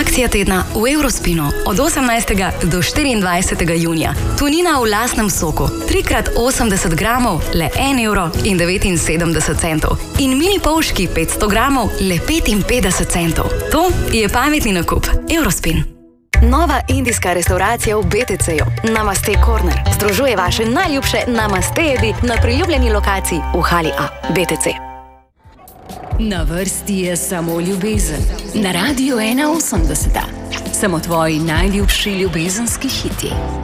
Akcija tedna v Eurospinu od 18. do 24. junija. Tunina v lastnem soku, 3x80 gramov, le 1,79 evra. In mini polški 500 gramov, le 55 centov. To je pametni nakup. Eurospin. Nova indijska restauracija v BTC-ju, Namaste Corner, združuje vaše najljubše namaste jedi na priljubljeni lokaciji v hali A, BTC. Na vrsti je samo ljubezen. Na Radiu 81. Samo tvoji najljubši ljubezenski hiti.